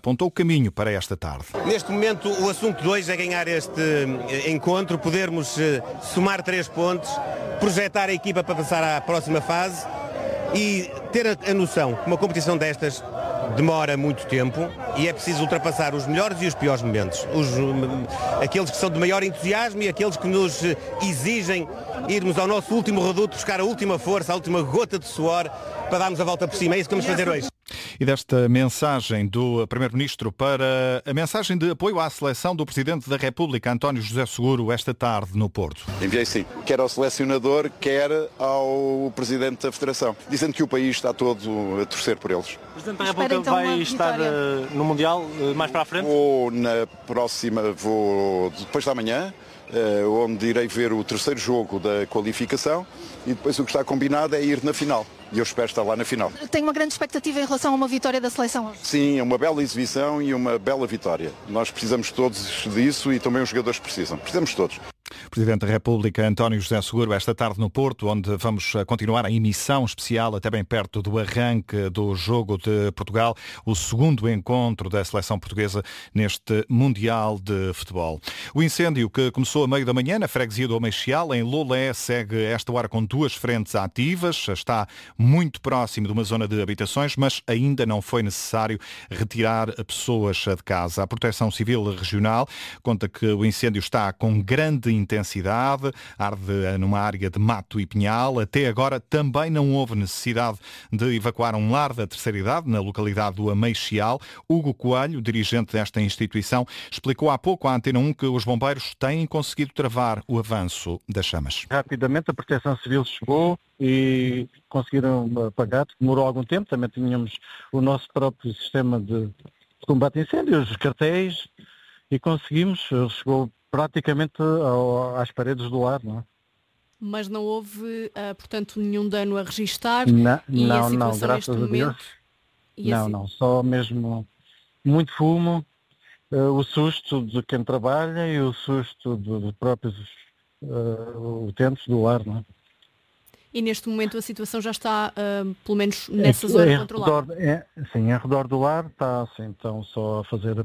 apontou o caminho para esta tarde. Neste momento, o assunto de hoje é ganhar este encontro, podermos somar 3 pontos, projetar a equipa para passar à próxima fase e ter a noção que uma competição destas demora muito tempo e é preciso ultrapassar os melhores e os piores momentos. Aqueles que são de maior entusiasmo e aqueles que nos exigem irmos ao nosso último reduto, buscar a última força, a última gota de suor para darmos a volta por cima. É isso que vamos fazer hoje. E desta mensagem do Primeiro-Ministro para a mensagem de apoio à seleção do Presidente da República, António José Seguro, esta tarde no Porto. Enviei sim, quer ao selecionador, quer ao Presidente da Federação, dizendo que o país está todo a torcer por eles. O Presidente da República então vai estar no Mundial mais para a frente? Vou depois da manhã, onde irei ver o terceiro jogo da qualificação e depois o que está combinado é ir na final. E eu espero estar lá na final. Tem uma grande expectativa em relação a uma vitória da seleção hoje? Sim, é uma bela exibição e uma bela vitória. Nós precisamos todos disso e também os jogadores precisam. Precisamos todos. Presidente da República, António José Seguro, esta tarde no Porto, onde vamos continuar a emissão especial até bem perto do arranque do jogo de Portugal, o segundo encontro da seleção portuguesa neste Mundial de Futebol. O incêndio que começou a meio da manhã na freguesia do Ameixial, em Lolé, segue esta hora com 2 frentes ativas, está muito próximo de uma zona de habitações, mas ainda não foi necessário retirar pessoas de casa. A Proteção Civil Regional conta que o incêndio está com grande intensidade, arde numa área de mato e pinhal. Até agora também não houve necessidade de evacuar um lar da terceira idade na localidade do Ameixial. Hugo Coelho, dirigente desta instituição, explicou há pouco à Antena 1 que os bombeiros têm conseguido travar o avanço das chamas. Rapidamente a Proteção Civil chegou e conseguiram apagar. Demorou algum tempo, também tínhamos o nosso próprio sistema de combate a incêndios, os cartéis, e conseguimos, chegou praticamente às paredes do lar, não é? Mas não houve, portanto, nenhum dano a registar? Não, graças a Deus. Não, só mesmo muito fumo, o susto de quem trabalha e o susto dos próprios utentes do lar, não é? E neste momento a situação já está, pelo menos nessa zona, controlada? Sim, em redor do lar está assim, então só a fazer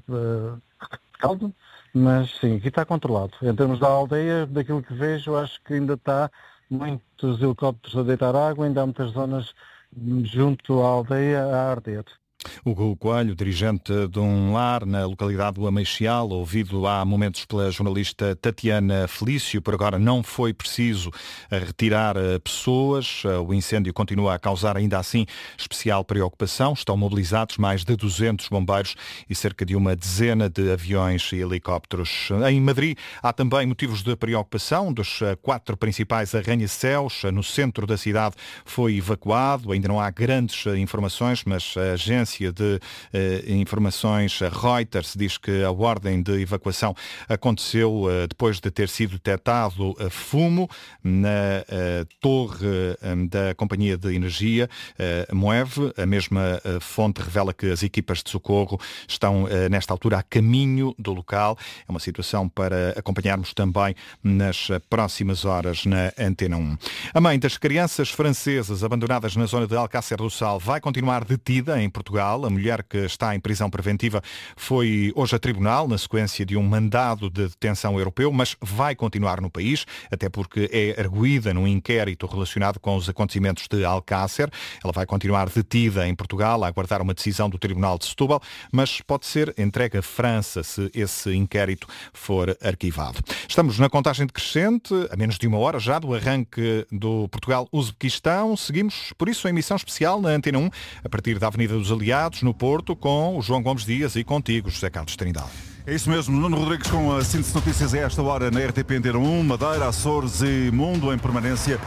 caldo. Mas sim, aqui está controlado. Em termos da aldeia, daquilo que vejo, acho que ainda está muitos helicópteros a deitar água, ainda há muitas zonas junto à aldeia a arder. Hugo Coelho, dirigente de um lar na localidade do Ameixial, ouvido há momentos pela jornalista Tatiana Felício. Por agora não foi preciso retirar pessoas. O incêndio continua a causar ainda assim especial preocupação. Estão mobilizados mais de 200 bombeiros e cerca de uma dezena de aviões e helicópteros. Em Madrid há também motivos de preocupação. Um dos 4 principais arranha-céus no centro da cidade foi evacuado. Ainda não há grandes informações, mas a agência de informações Reuters diz que a ordem de evacuação aconteceu depois de ter sido detectado fumo na torre da companhia de energia Moeve. A mesma fonte revela que as equipas de socorro estão nesta altura a caminho do local. É uma situação para acompanharmos também nas próximas horas na Antena 1. A mãe das crianças francesas abandonadas na zona de Alcácer do Sal vai continuar detida em Portugal. A mulher que está em prisão preventiva foi hoje a tribunal na sequência de um mandado de detenção europeu, mas vai continuar no país, até porque é arguída num inquérito relacionado com os acontecimentos de Alcácer. Ela vai continuar detida em Portugal a aguardar uma decisão do Tribunal de Setúbal, mas pode ser entregue à França se esse inquérito for arquivado. Estamos na contagem decrescente, a menos de uma hora já do arranque do Portugal-Uzbequistão. Seguimos, por isso, a emissão especial na Antena 1, a partir da Avenida dos Aliados, no Porto, com o João Gomes Dias e contigo, José Carlos Trindade. É isso mesmo, Nuno Rodrigues com a síntese de notícias a esta hora na RTP Antena 1, Madeira, Açores e Mundo em permanência.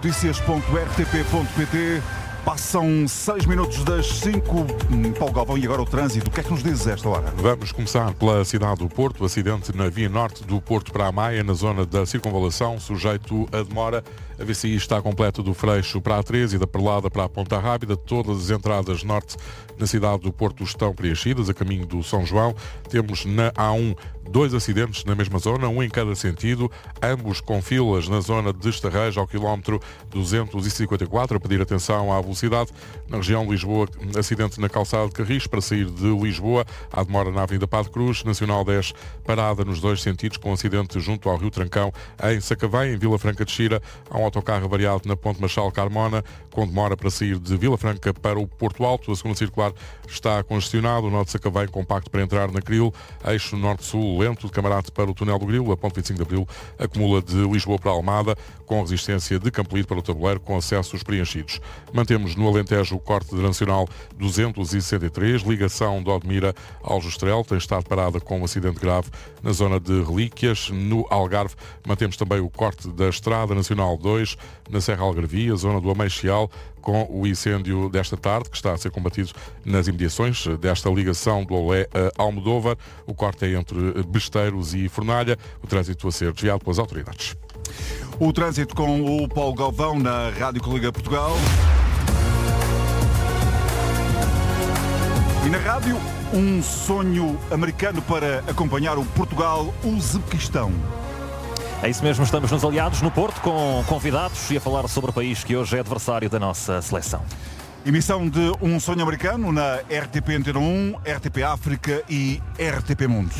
Notícias.rtp.pt. Passam 6 minutos das 5. Paulo Galvão, e agora o trânsito. O que é que nos dizes a esta hora? Vamos começar pela cidade do Porto. Acidente na via norte do Porto para a Maia, na zona da circunvalação, sujeito a demora. A VCI está completa do Freixo para a 13 e da Perlada para a Ponta Rábida. Todas as entradas norte na cidade do Porto estão preenchidas, a caminho do São João. Temos na A1 2 acidentes na mesma zona, um em cada sentido, ambos com filas na zona de Estarreja ao quilómetro 254, a pedir atenção à velocidade. Na região de Lisboa, acidente na calçada de Carris para sair de Lisboa, há demora na Avenida Padre Cruz, Nacional 10 parada nos 2 sentidos com acidente junto ao Rio Trancão em Sacavém, em Vila Franca de Xira, há um autocarro variado na Ponte Marchal Carmona, com demora para sair de Vila Franca para o Porto Alto. A segunda circular está congestionado, o norte de Sacavém compacto para entrar na Cril, eixo norte-sul lento de Camarate para o túnel do Grilo, a ponte 25 de Abril acumula de Lisboa para Almada, com resistência de Campolide para o Tabuleiro, com acessos preenchidos. Mantemos no Alentejo o corte da Nacional 263, ligação de Odmira ao Justrel, tem estado parada com um acidente grave na zona de Relíquias. No Algarve mantemos também o corte da Estrada Nacional 2, na Serra Algarvia, zona do Ameixial, com o incêndio desta tarde, que está a ser combatido nas imediações desta ligação do Olé a Almodóvar. O corte é entre Besteiros e Fornalha, o trânsito a ser desviado pelas autoridades. O trânsito com o Paulo Galvão na Rádio Colega Portugal. E na rádio, um sonho americano para acompanhar o Portugal-Uzbequistão. É isso mesmo, estamos nos aliados no Porto com convidados e a falar sobre o país que hoje é adversário da nossa seleção. Emissão de Um Sonho Americano na RTP Antena 1, RTP África e RTP Mundo.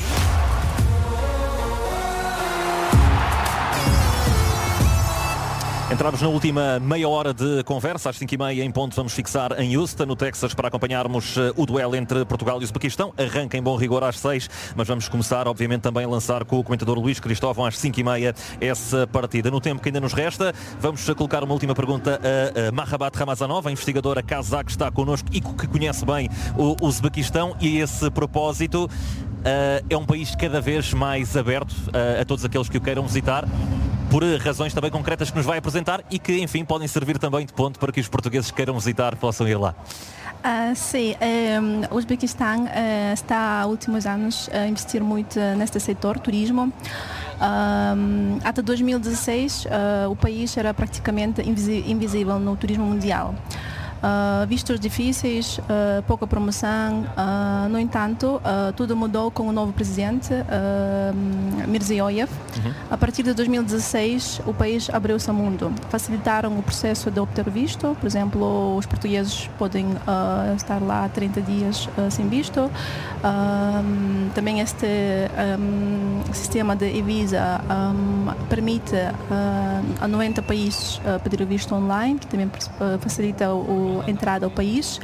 Entramos na última meia hora de conversa, às 5h30 em ponto vamos fixar em Houston, no Texas, para acompanharmos o duelo entre Portugal e Uzbequistão. Arranca em bom rigor às 6, mas vamos começar, obviamente, também a lançar com o comentador Luís Cristóvão às 5h30 essa partida. No tempo que ainda nos resta, vamos colocar uma última pergunta a Mahabat Ramazanov, a investigadora cazaque que está connosco e que conhece bem o Uzbequistão, e a esse propósito é um país cada vez mais aberto a todos aqueles que o queiram visitar, por razões também concretas que nos vai apresentar e que, enfim, podem servir também de ponto para que os portugueses que queiram visitar possam ir lá. Sim, o Uzbequistão está há últimos anos a investir muito neste setor, turismo. Até 2016 o país era praticamente invisível no turismo mundial. Vistos difíceis, pouca promoção. No entanto, tudo mudou com o novo presidente, Mirziyoyev. A partir de 2016, o país abriu-se ao mundo. Facilitaram o processo de obter visto. Por exemplo, os portugueses podem estar lá 30 dias sem visto. Também este sistema de e-visa permite a 90 países pedir o visto online, que também facilita a entrada ao país.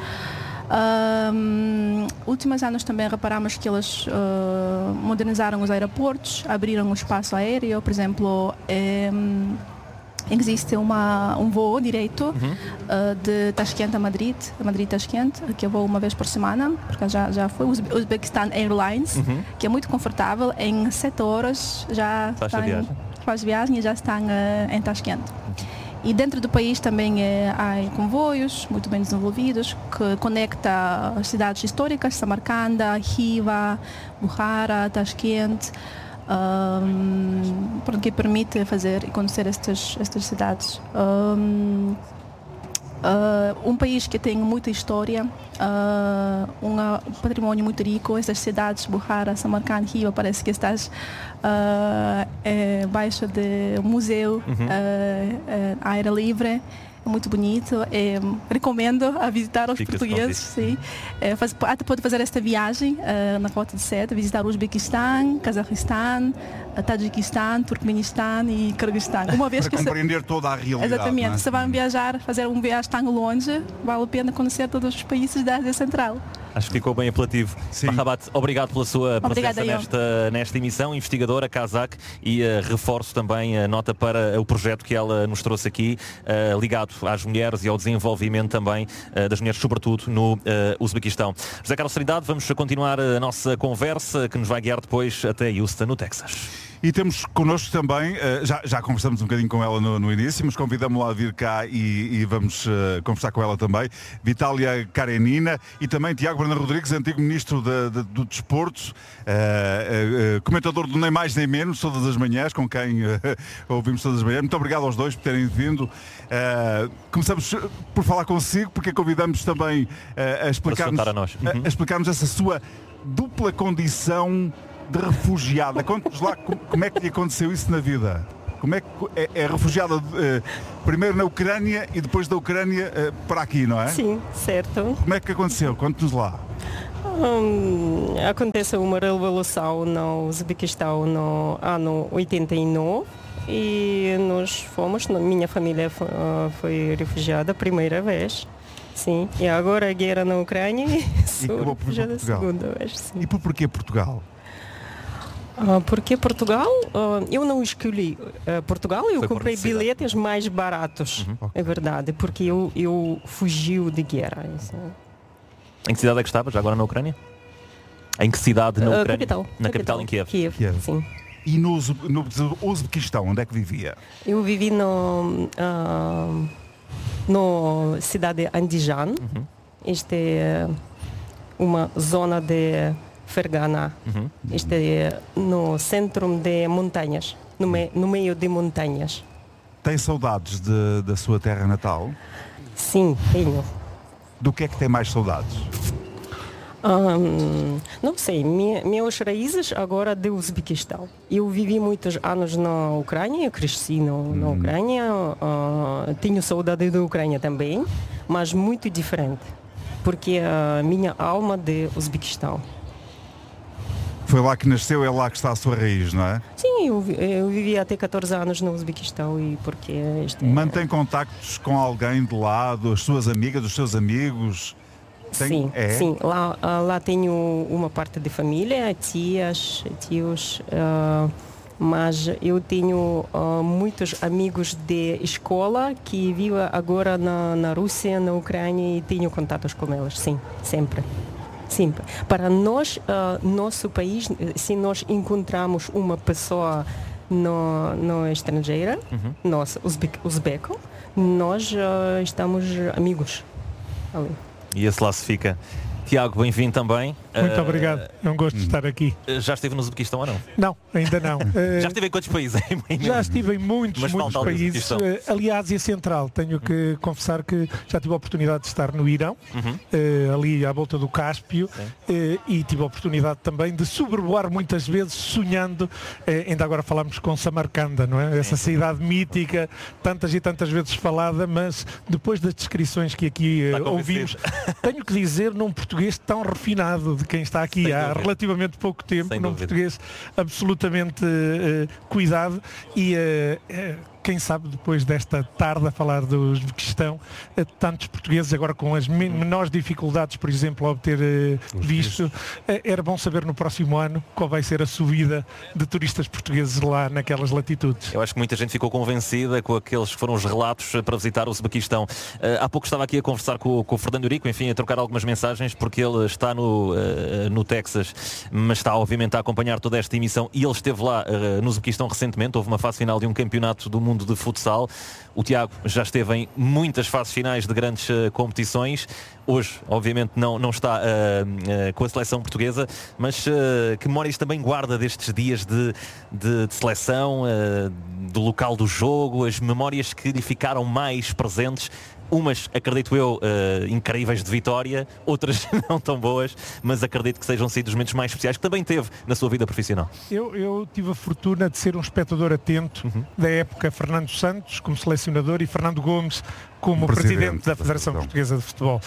Últimos anos também reparamos que eles modernizaram os aeroportos, abriram o espaço aéreo. Por exemplo, existe um voo direto de Tashkent a Madrid, Madrid-Tashkent, que eu vou uma vez por semana, porque já foi o Uzbekistan Airlines, que é muito confortável. Em 7 horas já faz viagem e já estão em Tashkent. E dentro do país também há comboios muito bem desenvolvidos que conecta as cidades históricas, Samarcanda, Khiva, Bukhara, Tashkent, que permite fazer e conhecer estas cidades. Um país que tem muita história, um património muito rico. Estas cidades, Bukhara, Samarcanda, Khiva, parece que estás baixo de museu, aire livre. É muito bonito. Recomendo a visitar aos portugueses. Sim. Até pode fazer esta viagem na rota de sede, visitar o Uzbequistão, Cazaquistão, Tajiquistão, Turkmenistão e Kirguistão. Uma vez para compreender toda a realidade. Exatamente. Não é? Se vão viajar, fazer uma viagem tão longe, vale a pena conhecer todos os países da Ásia Central. Acho que ficou bem apelativo. Mahabat, obrigado pela sua presença nesta emissão, investigadora cazaque, e reforço também a nota para o projeto que ela nos trouxe aqui, ligado às mulheres e ao desenvolvimento também das mulheres, sobretudo no Uzbequistão. José Carlos Trindade, vamos continuar a nossa conversa, que nos vai guiar depois até Houston, no Texas. E temos connosco também, já conversamos um bocadinho com ela no início, mas convidamos-la a vir cá e vamos conversar com ela também, Vitália Karenina, e também Tiago Bernardo Rodrigues, antigo Ministro do Desporto, comentador do Nem Mais Nem Menos, todas as manhãs, com quem ouvimos todas as manhãs. Muito obrigado aos dois por terem vindo. Começamos por falar consigo, porque convidamos também a explicar-nos essa sua dupla condição de refugiada. Conte-nos lá como é que lhe aconteceu isso na vida. Como é que é refugiada primeiro na Ucrânia e depois da Ucrânia para aqui, não é? Sim, certo. Como é que aconteceu? Conte-nos lá. Aconteceu uma revolução no Uzbequistão no ano 89 e nós fomos, minha família foi refugiada a primeira vez. Sim, e agora a guerra na Ucrânia e sou refugiada a segunda vez. Sim. E porquê Portugal? Porque Portugal, eu não escolhi Portugal, eu comprei bilhetes mais baratos, é verdade, porque eu fugi de guerra. Em que cidade é que estava, já agora na Ucrânia? Em que cidade na Ucrânia? Capital. Na capital, em Kiev. Kiev, sim. E no Uzbequistão, onde é que vivia? Eu vivi no cidade de Andijan. Este é uma zona de Fergana. Este é no centro de montanhas, no meio de montanhas. Tem saudades da sua terra natal? Sim, tenho. Do que é que tem mais saudades? Não sei, meus raízes agora de Uzbequistão. Eu vivi muitos anos na Ucrânia, eu cresci na Ucrânia, tenho saudade da Ucrânia também, mas muito diferente, porque a minha alma de Uzbequistão. Foi lá que nasceu, é lá que está a sua raiz, não é? Sim, eu vivi até 14 anos no Uzbequistão e porque... Mantém contactos com alguém de lá, as suas amigas, os seus amigos? Sim, sim. Lá tenho uma parte de família, tios, mas eu tenho muitos amigos de escola que vivem agora na Rússia, na Ucrânia e tenho contatos com eles, sim, sempre. Sim, para nós, nosso país, se nós encontramos uma pessoa no estrangeira, nós, uzbeco, nós estamos amigos ali. E esse lá se fica. Tiago, bem-vindo também. Muito obrigado, é um gosto de estar aqui. Já esteve no Uzbequistão ou não? Não, ainda não. Já estive em quantos países? Já estive em muitos países. Ali a Ásia Central, tenho que confessar que já tive a oportunidade de estar no Irão, ali à volta do Cáspio, e tive a oportunidade também de sobrevoar muitas vezes sonhando, ainda agora falamos com Samarcanda, não é? Essa cidade mítica, tantas e tantas vezes falada, mas depois das descrições que aqui ouvimos, tenho que dizer num português tão refinado de quem está aqui há relativamente pouco tempo, num português absolutamente cuidado e quem sabe depois desta tarde a falar do Uzbequistão, tantos portugueses agora com as menores dificuldades, por exemplo, a obter visto, era bom saber no próximo ano qual vai ser a subida de turistas portugueses lá naquelas latitudes. Eu acho que muita gente ficou convencida com aqueles que foram os relatos para visitar o Uzbequistão. Há pouco estava aqui a conversar com o Fernando Eurico, enfim, a trocar algumas mensagens, porque ele está no Texas, mas está obviamente a acompanhar toda esta emissão e ele esteve lá no Uzbequistão recentemente, houve uma fase final de um campeonato do mundo de futsal. O Tiago já esteve em muitas fases finais de grandes competições. Hoje, obviamente, não está com a seleção portuguesa, mas que memórias também guarda destes dias de seleção, do local do jogo, as memórias que lhe ficaram mais presentes? Umas, acredito eu, incríveis de vitória, outras não tão boas, mas acredito que sejam sido os momentos mais especiais que também teve na sua vida profissional. Eu tive a fortuna de ser um espectador atento da época Fernando Santos como selecionador e Fernando Gomes como presidente da Federação Portuguesa de Futebol.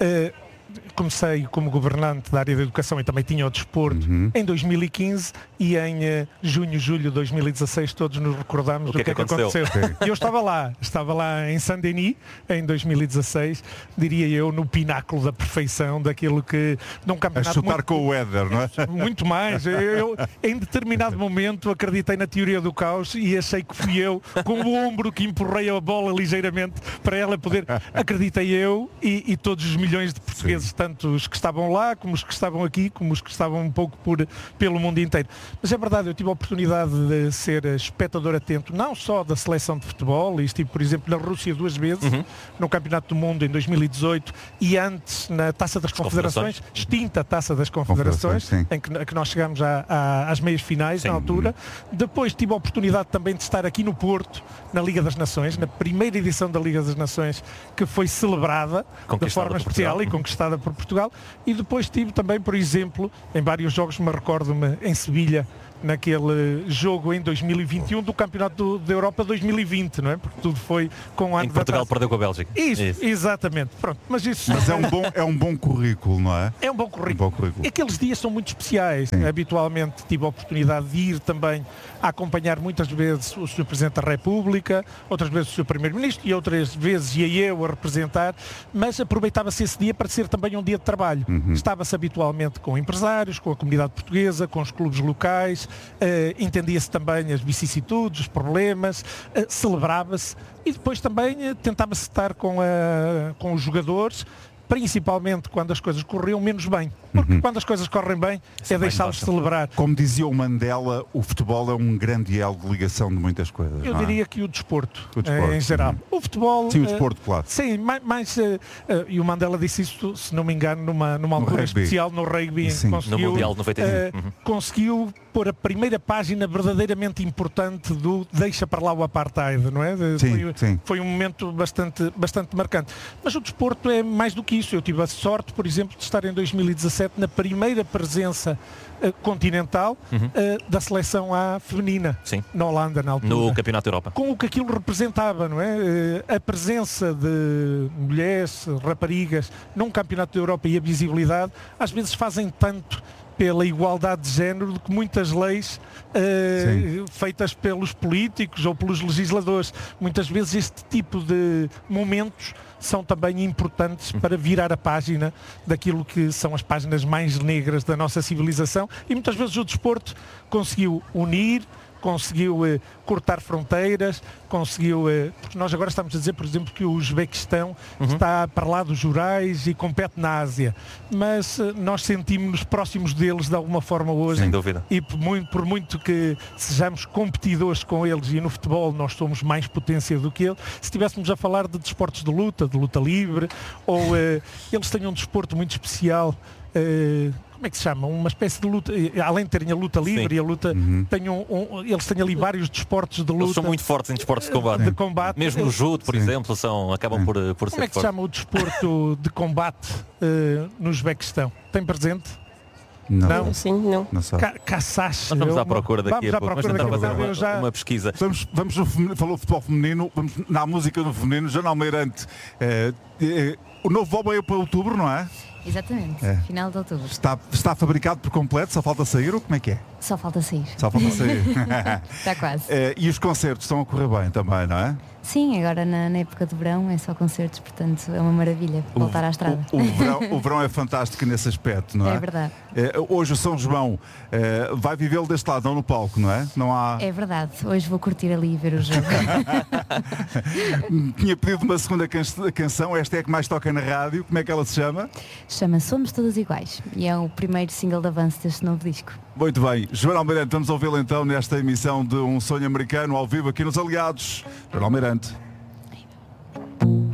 Comecei como governante da área da educação e também tinha o desporto em 2015 e em junho, julho de 2016 todos nos recordamos do que é que aconteceu. E eu estava lá em Saint-Denis em 2016, diria eu, no pináculo da perfeição daquilo que num campeonato... A chutar com o Éder, não é? Muito mais. Eu em determinado momento acreditei na teoria do caos e achei que fui eu com o ombro que empurrei a bola ligeiramente para ela poder... Acreditei eu e todos os milhões de portugueses, tanto os que estavam lá, como os que estavam aqui, como os que estavam um pouco pelo mundo inteiro. Mas é verdade, eu tive a oportunidade de ser espectador atento, não só da seleção de futebol, e estive, por exemplo, na Rússia 2 vezes, no Campeonato do Mundo em 2018, e antes na Taça das Confederações, extinta Taça das Confederações, em que nós chegamos às meias finais, na altura. Depois tive a oportunidade também de estar aqui no Porto, na Liga das Nações, na primeira edição da Liga das Nações, que foi celebrada de forma especial e conquistada representada por Portugal, e depois tive também, por exemplo, em vários jogos, me recordo-me em Sevilha, naquele jogo em 2021 do Campeonato da Europa 2020, não é? Porque tudo foi com o ano em Portugal perdeu com a Bélgica. Isso, exatamente. Pronto, mas é um bom currículo, não é? É um bom currículo. Aqueles dias são muito especiais. Sim. Habitualmente tive a oportunidade de ir também a acompanhar muitas vezes o Sr. Presidente da República, outras vezes o Sr. Primeiro-Ministro e outras vezes ia eu a representar, mas aproveitava-se esse dia para ser também um dia de trabalho. Estava-se habitualmente com empresários, com a comunidade portuguesa, com os clubes locais, entendia-se também as vicissitudes, os problemas, celebrava-se e depois também tentava-se estar com os jogadores, principalmente quando as coisas corriam menos bem. Porque quando as coisas correm bem, é deixá-los celebrar. Como dizia o Mandela, o futebol é um grande elo de ligação de muitas coisas. Eu diria que o desporto, em geral. O futebol... Sim, o desporto, claro. Sim, mais e o Mandela disse isso, se não me engano, numa altura especial no rugby, em que conseguiu, no Mundial 95. Conseguiu pôr a primeira página verdadeiramente importante do deixa para lá o apartheid, não é? Foi um momento bastante marcante. Mas o desporto é mais do que isso. Eu tive a sorte, por exemplo, de estar em 2017 na primeira presença continental da seleção A feminina. Sim. Na Holanda, na altura. No Campeonato da Europa. Com o que aquilo representava, não é? A presença de mulheres, raparigas, num Campeonato da Europa e a visibilidade, às vezes fazem tanto pela igualdade de género do que muitas leis feitas pelos políticos ou pelos legisladores. Muitas vezes este tipo de momentos são também importantes para virar a página daquilo que são as páginas mais negras da nossa civilização, e muitas vezes o desporto conseguiu unir, conseguiu cortar fronteiras, conseguiu... porque nós agora estamos a dizer, por exemplo, que o Uzbequistão está para lá dos Urais e compete na Ásia, mas nós sentimos-nos próximos deles de alguma forma hoje. Sem dúvida. E por muito que sejamos competidores com eles, e no futebol nós somos mais potência do que eles, se estivéssemos a falar de desportos de luta livre, ou eles têm um desporto muito especial, como é que se chama? Uma espécie de luta, além de terem a luta livre e a luta, eles têm ali vários desportos de luta. Eles são muito fortes em desportos de combate. Mesmo no judo, por exemplo, acabam por ser fortes. Como é que se chama o desporto de combate no Uzbequistão? Tem presente? Não. Sim, não. Caçache. Vamos à procura daqui a pouco. Vamos fazer uma pesquisa. Vamos no feminino, falou futebol feminino, vamos na música no feminino. Joana Almeirante, o novo álbum é para outubro, não é? Exatamente, final de outubro. Está fabricado por completo, só falta sair ou como é que é? Só falta sair. Está quase. E os concertos estão a correr bem também, não é? Sim, agora na época do verão é só concertos, portanto é uma maravilha voltar à estrada. O verão é fantástico nesse aspecto, não é? É verdade. Hoje o São João vai vivê-lo deste lado, não no palco, não é? Não há... É verdade, hoje vou curtir ali e ver o jogo. Tinha pedido uma segunda canção, esta é a que mais toca na rádio, como é que ela se chama? Chama Somos Todas Iguais e é o primeiro single de avanço deste novo disco. Muito bem, Joana Almeirante, vamos ouvi-la então nesta emissão de Um Sonho Americano ao vivo aqui nos Aliados. Joana Almeirante.